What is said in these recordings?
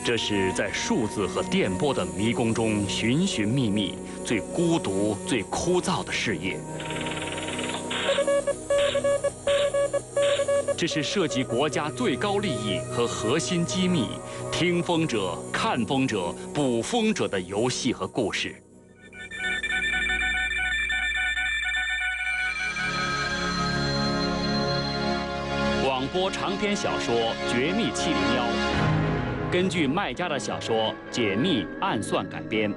这是在数字和电波的迷宫中寻寻觅觅、最孤独、最枯燥的事业。这是涉及国家最高利益和核心机密、听风者、看风者、捕风者的游戏和故事。广播长篇小说《绝密701》，根据麦家的小说《解密暗算》改编。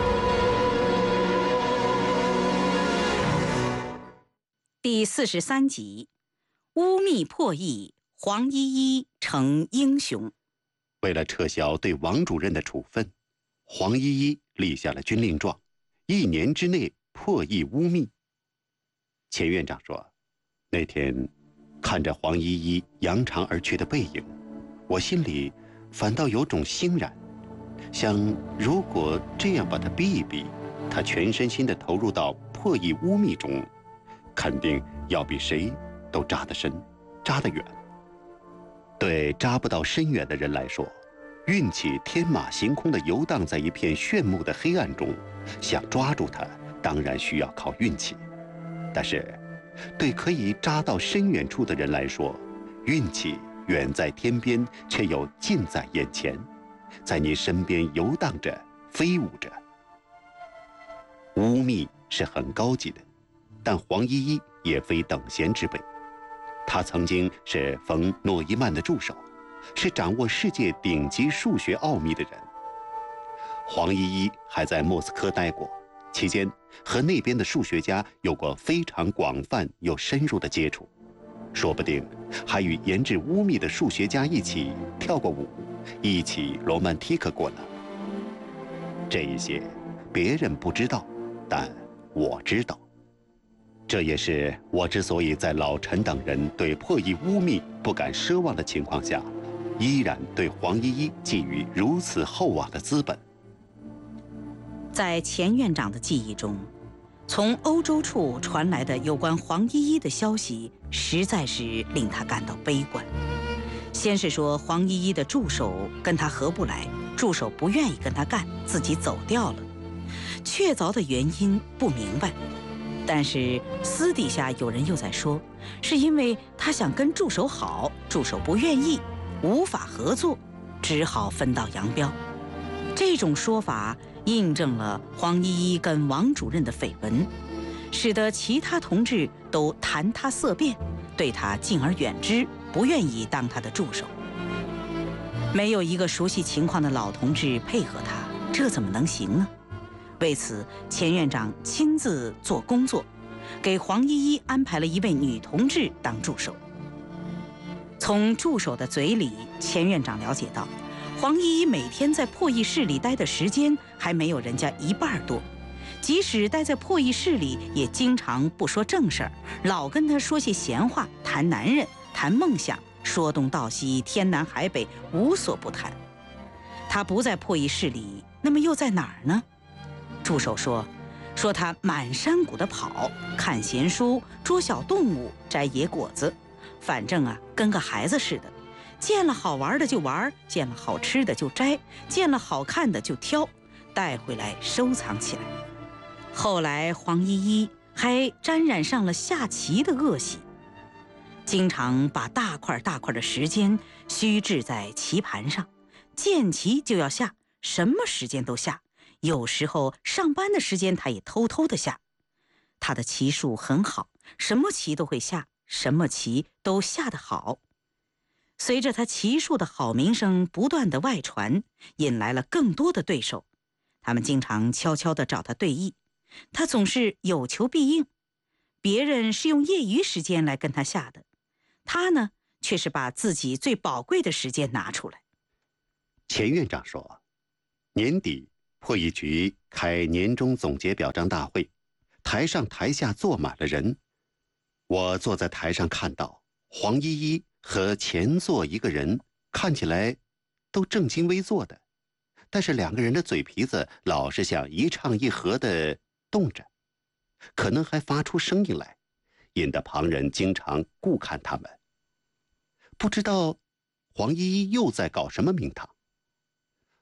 第43集，污密破译，黄依依成英雄。 为了撤销对王主任的处分，黄依依立下了军令状，1年之内破译污密。钱院长说，那天看着黄依依扬长而去的背影，我心里反倒有种欣然，想如果这样把她逼一逼，她全身心地投入到破译污密中，肯定要比谁都扎得深，扎得远。对扎不到深远的人来说，运气天马行空地游荡在一片炫目的黑暗中，想抓住它，当然需要靠运气。但是对可以扎到深远处的人来说，运气远在天边，却又近在眼前，在你身边游荡着，飞舞着。污密是很高级的，但黄依依也非等闲之辈。他曾经是冯·诺依曼的助手，是掌握世界顶级数学奥秘的人。黄依依还在莫斯科待过，期间和那边的数学家有过非常广泛又深入的接触，说不定还与研制污密的数学家一起跳过舞，一起罗曼蒂克过呢。这一些别人不知道，但我知道。这也是我之所以在老陈等人对破译污密不敢奢望的情况下，依然对黄依依寄予如此厚望的资本。 在钱院长的记忆中，从欧洲处传来的有关黄依依的消息，实在是令他感到悲观。先是说黄依依的助手跟他合不来，助手不愿意跟他干，自己走掉了，确凿的原因不明白。但是私底下有人又在说，是因为他想跟助手好，助手不愿意，无法合作，只好分道扬镳。这种说法印证了黄依依跟王主任的绯闻，使得其他同志都谈他色变，对他敬而远之，不愿意当他的助手。没有一个熟悉情况的老同志配合他，这怎么能行呢？为此，钱院长亲自做工作，给黄依依安排了一位女同志当助手。从助手的嘴里，钱院长了解到，黄依依每天在破译室里待的时间还没有人家一半多，即使待在破译室里，也经常不说正事儿，老跟他说些闲话，谈男人，谈梦想，说东道西，天南海北，无所不谈。他不在破译室里，那么又在哪儿呢？助手说他满山谷的跑，看闲书，捉小动物，摘野果子，反正跟个孩子似的，见了好玩的就玩，见了好吃的就摘，见了好看的就挑，带回来收藏起来。后来黄依依还沾染上了下棋的恶习，经常把大块大块的时间虚掷在棋盘上，见棋就要下，什么时间都下，有时候上班的时间他也偷偷的下。他的棋术很好，什么棋都会下，什么棋都下得好。随着他棋术的好名声不断的外传，引来了更多的对手，他们经常悄悄地找他对弈，他总是有求必应。别人是用业余时间来跟他下的，他呢却是把自己最宝贵的时间拿出来。 钱院长说，年底破译局开年终总结表彰大会，台上台下坐满了人。我坐在台上看到黄依依和前座一个人看起来都正襟危坐的，但是两个人的嘴皮子老是像一唱一和的动着，可能还发出声音来，引得旁人经常顾看他们。不知道黄依依又在搞什么名堂。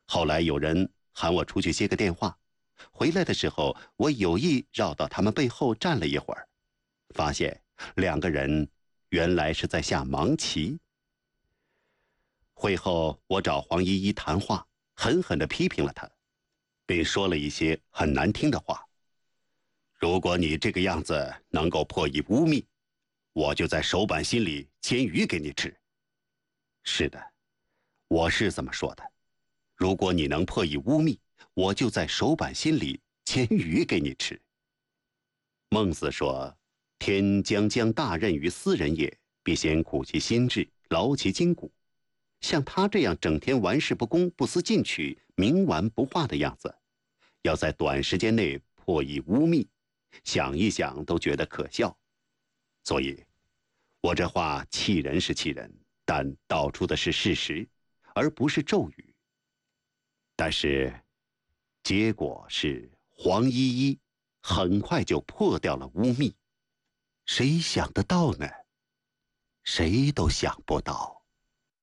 后来有人喊我出去接个电话，回来的时候，我有意绕到他们背后站了一会儿，发现2个人原来是在下盲棋。会后，我找黄依依谈话，狠狠地批评了她，并说了一些很难听的话。如果你这个样子能够破译污蔑，我就在手板心里煎鱼给你吃。是的，我是这么说的。如果你能破译污蔑，我就在手板心里煎鱼给你吃。孟子说：“天将降大任于斯人也，必先苦其心志，劳其筋骨。”像他这样整天玩世不恭、不思进取、冥顽不化的样子，要在短时间内破译污蔑，想一想都觉得可笑。所以，我这话气人是气人，但道出的是事实，而不是咒语。但是，结果是黄依依很快就破掉了污蔑。谁想得到呢？谁都想不到。